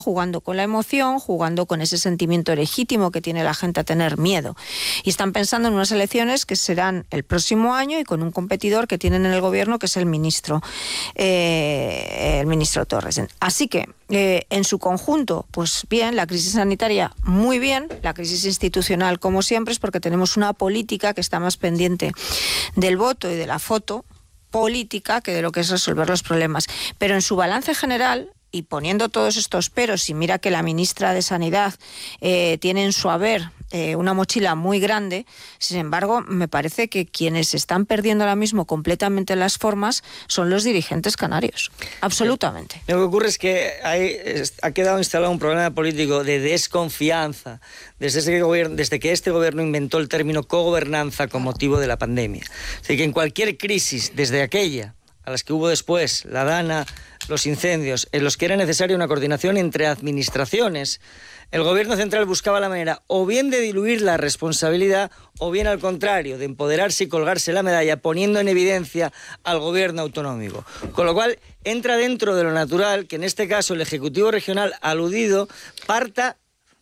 jugando con la emoción, jugando con ese sentimiento legítimo que tiene la gente a tener miedo. Y están pensando en unas elecciones que serán el próximo año y con un competidor que tienen en el gobierno, que es el ministro Torres. Así que, en su conjunto, pues bien, la crisis sanitaria muy bien, la crisis institucional como siempre, es porque tenemos una política que está más pendiente del voto y de la foto política que de lo que es resolver los problemas. Pero en su balance general, y poniendo todos estos peros, y mira que la ministra de Sanidad tiene en su haber una mochila muy grande, sin embargo, me parece que quienes están perdiendo ahora mismo completamente las formas son los dirigentes canarios. Absolutamente. Lo que ocurre es que ha quedado instalado un problema político de desconfianza desde que este gobierno inventó el término cogobernanza con motivo de la pandemia. Así que en cualquier crisis, desde aquella a las que hubo después, la Dana, los incendios, en los que era necesaria una coordinación entre administraciones, el gobierno central buscaba la manera o bien de diluir la responsabilidad o bien al contrario, de empoderarse y colgarse la medalla poniendo en evidencia al gobierno autonómico. Con lo cual entra dentro de lo natural que en este caso el Ejecutivo Regional aludido parta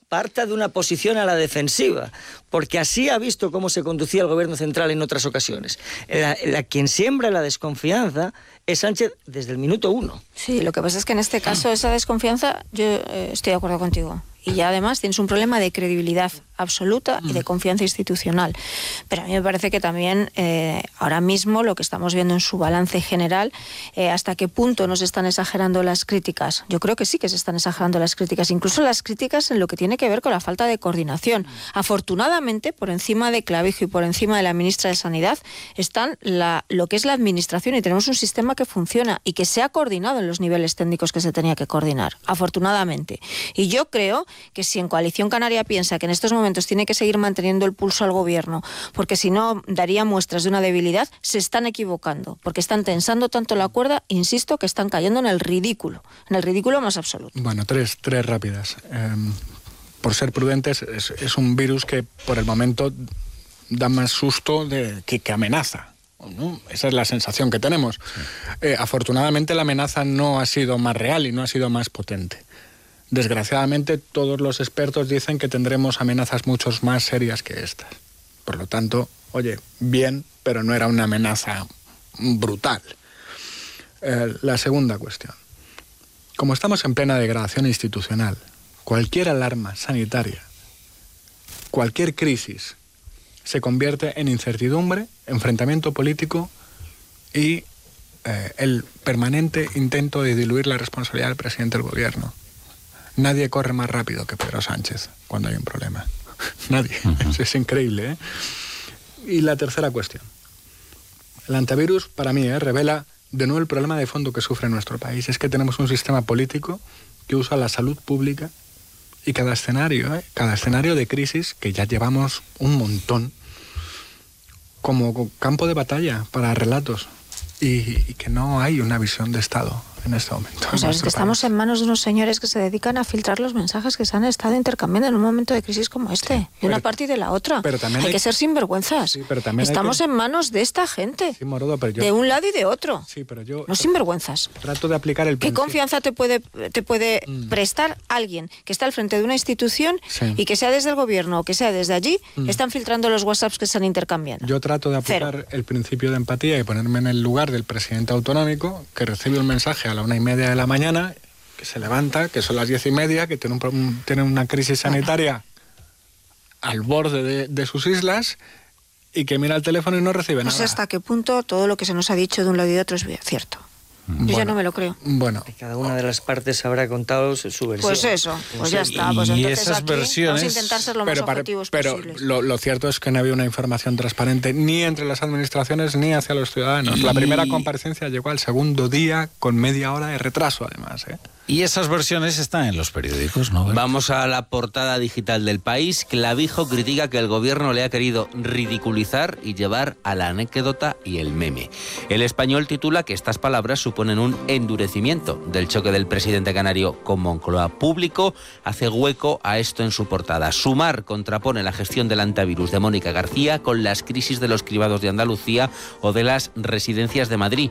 de una posición a la defensiva, porque así ha visto cómo se conducía el gobierno central en otras ocasiones. Quien siembra la desconfianza es Sánchez desde el minuto 1. Sí, lo que pasa es que en este caso esa desconfianza, yo estoy de acuerdo contigo. Y ya además tienes un problema de credibilidad absoluta y de confianza institucional. Pero a mí me parece que también ahora mismo lo que estamos viendo en su balance general, hasta qué punto nos están exagerando las críticas. Yo creo que sí que se están exagerando las críticas, incluso las críticas en lo que tiene que ver con la falta de coordinación. Afortunadamente, por encima de Clavijo y por encima de la ministra de Sanidad, están lo que es la administración y tenemos un sistema que funciona y que se ha coordinado en los niveles técnicos que se tenía que coordinar, afortunadamente. Y yo creo que si en Coalición Canaria piensa que en estos momentos tiene que seguir manteniendo el pulso al gobierno, porque si no daría muestras de una debilidad, se están equivocando, porque están tensando tanto la cuerda, insisto, que están cayendo en el ridículo más absoluto. Bueno, tres rápidas. Por ser prudentes, es un virus que por el momento da más susto que amenaza, ¿no? Esa es la sensación que tenemos. Sí. Afortunadamente la amenaza no ha sido más real y no ha sido más potente. Desgraciadamente, todos los expertos dicen que tendremos amenazas mucho más serias que estas. Por lo tanto, oye, bien, pero no era una amenaza brutal. La segunda cuestión. Como estamos en plena degradación institucional, cualquier alarma sanitaria, cualquier crisis, se convierte en incertidumbre, enfrentamiento político y el permanente intento de diluir la responsabilidad del presidente del gobierno. Nadie corre más rápido que Pedro Sánchez cuando hay un problema. Nadie. Eso es increíble, ¿eh? Y la tercera cuestión. El antivirus, para mí, revela de nuevo el problema de fondo que sufre nuestro país. Es que tenemos un sistema político que usa la salud pública y cada escenario de crisis, que ya llevamos un montón, como campo de batalla para relatos. Y que no hay una visión de Estado en este momento. O sea, es que estamos en manos de unos señores que se dedican a filtrar los mensajes que se han estado intercambiando en un momento de crisis como este, sí, de una parte y de la otra. Pero también hay que ser sinvergüenzas. Sí, pero también estamos en manos de esta gente, sí, Morodo, pero yo, de un lado y de otro. Sí, pero yo no sinvergüenzas. Trato de aplicar el principio. ¿Qué confianza te puede prestar alguien que está al frente de una institución y que sea desde el gobierno o que sea desde allí, están filtrando los WhatsApps que están intercambiando? Yo trato de aplicar el principio de empatía y ponerme en el lugar del presidente autonómico que recibe un mensaje a la 1:30 de la mañana, que se levanta, que son las 10:30, que tiene una crisis sanitaria al borde de sus islas y que mira el teléfono y no recibe nada. No sé hasta qué punto todo lo que se nos ha dicho de un lado y de otro es cierto. Yo ya no me lo creo. Bueno, cada una de las partes habrá contado su versión. Pues eso, pues ya está. Pues y entonces esas aquí versiones, vamos a intentar ser lo más objetivos posibles. Pero lo cierto es que no había una información transparente ni entre las administraciones ni hacia los ciudadanos. La primera comparecencia llegó al segundo día con media hora de retraso, además, ¿eh? Y esas versiones están en los periódicos, ¿no? Vamos a la portada digital del País. Clavijo critica que el gobierno le ha querido ridiculizar y llevar a la anécdota y el meme. El Español titula que estas palabras suponen un endurecimiento del choque del presidente canario con Moncloa. Público hace hueco a esto en su portada. Sumar contrapone la gestión del antivirus de Mónica García con las crisis de los cribados de Andalucía o de las residencias de Madrid.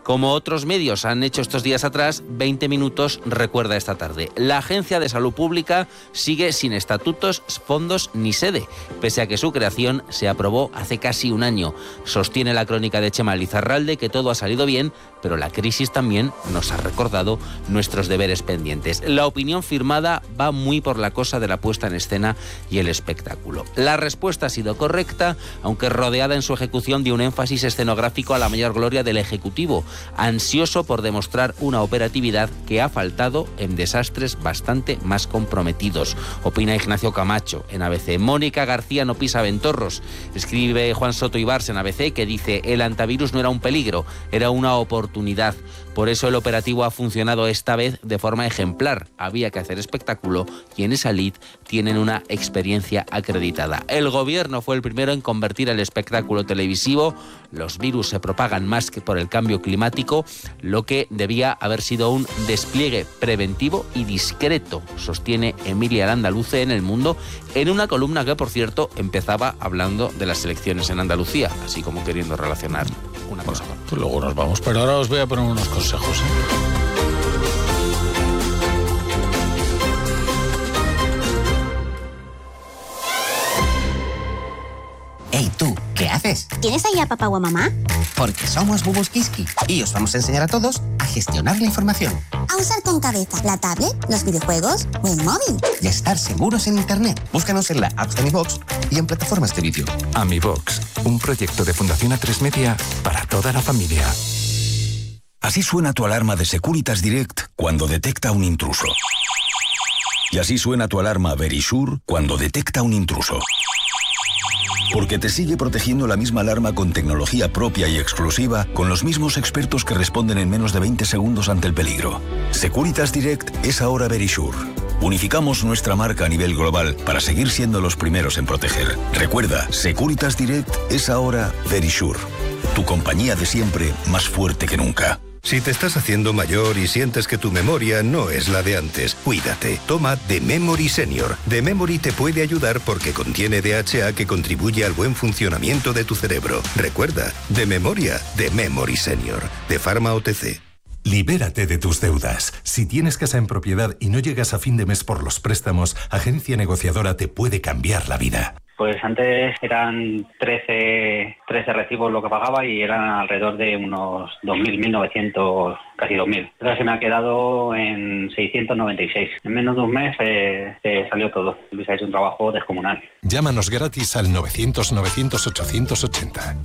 Como otros medios han hecho estos días atrás, 20 Minutos recuerda esta tarde. La Agencia de Salud Pública sigue sin estatutos, fondos ni sede, pese a que su creación se aprobó hace casi un año. Sostiene la crónica de Chema Lizarralde que todo ha salido bien, pero la crisis también nos ha recordado nuestros deberes pendientes. La opinión firmada va muy por la cosa de la puesta en escena y el espectáculo. La respuesta ha sido correcta, aunque rodeada en su ejecución de un énfasis escenográfico a la mayor gloria del Ejecutivo, ansioso por demostrar una operatividad que ha faltado en desastres bastante más comprometidos. Opina Ignacio Camacho en ABC. Mónica García no pisa ventorros. Escribe Juan Soto Ibars en ABC, que dice: el antivirus no era un peligro, era una oportunidad. Por eso el operativo ha funcionado esta vez de forma ejemplar. Había que hacer espectáculo y en esa lid tienen una experiencia acreditada. El gobierno fue el primero en convertir el espectáculo televisivo. Los virus se propagan más que por el cambio climático, lo que debía haber sido un despliegue preventivo y discreto, sostiene Emilia Landaluce en El Mundo, en una columna que, por cierto, empezaba hablando de las elecciones en Andalucía, así como queriendo relacionar una cosa con otra. Pues luego nos vamos, pero ahora os voy a poner unos consejos. Hey, tú, ¿qué haces? ¿Tienes ahí a papá o a mamá? Porque somos Bubus Kiski y os vamos a enseñar a todos a gestionar la información. A usar con cabeza la tablet, los videojuegos o el móvil. Y a estar seguros en Internet. Búscanos en la app de Mi Box y en plataformas de vídeo. AmiBox, un proyecto de Fundación A3 Media para toda la familia. Así suena tu alarma de Securitas Direct cuando detecta un intruso. Y así suena tu alarma Verisure cuando detecta un intruso. Porque te sigue protegiendo la misma alarma con tecnología propia y exclusiva, con los mismos expertos que responden en menos de 20 segundos ante el peligro. Securitas Direct es ahora Verisure. Unificamos nuestra marca a nivel global para seguir siendo los primeros en proteger. Recuerda, Securitas Direct es ahora Verisure. Tu compañía de siempre, más fuerte que nunca. Si te estás haciendo mayor y sientes que tu memoria no es la de antes, cuídate. Toma The Memory Senior. The Memory te puede ayudar porque contiene DHA que contribuye al buen funcionamiento de tu cerebro. Recuerda, de memoria, The Memory Senior, de Pharma OTC. Libérate de tus deudas. Si tienes casa en propiedad y no llegas a fin de mes por los préstamos, Agencia Negociadora te puede cambiar la vida. Pues antes eran 13 recibos lo que pagaba y eran alrededor de unos 2.000, 1.900, casi 2.000. Ahora se me ha quedado en 696. En menos de un mes se salió todo. Luis ha hecho un trabajo descomunal. Llámanos gratis al 900-900-880.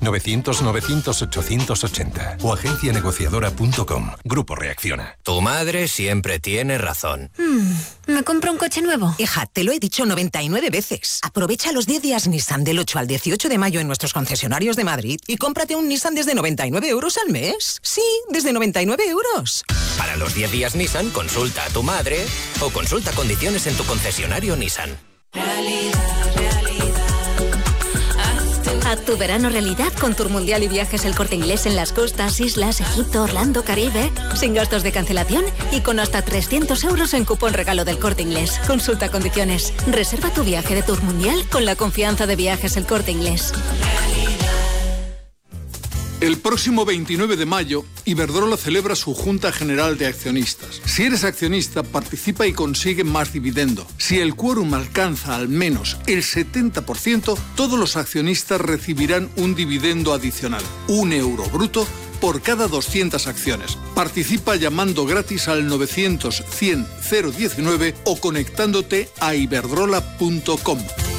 900-900-880 o agencianegociadora.com. Grupo Reacciona. Tu madre siempre tiene razón. ¿Me compro un coche nuevo? Hija, te lo he dicho 99 veces. Aprovecha los 10 días Nissan del 8 al 18 de mayo en nuestros concesionarios de Madrid y cómprate un Nissan desde 99 euros al mes. Sí, desde 99 euros. Para los 10 días Nissan, consulta a tu madre o consulta condiciones en tu concesionario Nissan. Haz tu verano realidad con Tour Mundial y Viajes El Corte Inglés en las costas, islas, Egipto, Orlando, Caribe, sin gastos de cancelación y con hasta 300 euros en cupón regalo del Corte Inglés. Consulta condiciones. Reserva tu viaje de Tour Mundial con la confianza de Viajes El Corte Inglés. El próximo 29 de mayo, Iberdrola celebra su Junta General de Accionistas. Si eres accionista, participa y consigue más dividendo. Si el quórum alcanza al menos el 70%, todos los accionistas recibirán un dividendo adicional, €1 bruto, por cada 200 acciones. Participa llamando gratis al 900-100-019 o conectándote a iberdrola.com.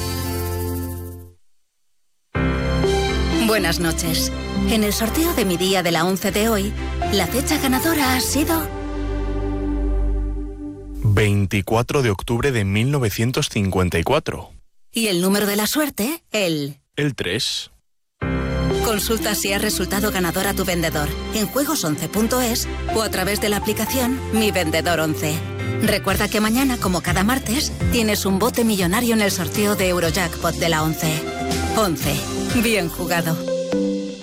Buenas noches. En el sorteo de mi día de la 11 de hoy, la fecha ganadora ha sido 24 de octubre de 1954. Y el número de la suerte, el 3. Consulta si has resultado ganador a tu vendedor en juegos11.es o a través de la aplicación Mi Vendedor 11. Recuerda que mañana, como cada martes, tienes un bote millonario en el sorteo de Eurojackpot de la 11. 11. Bien jugado.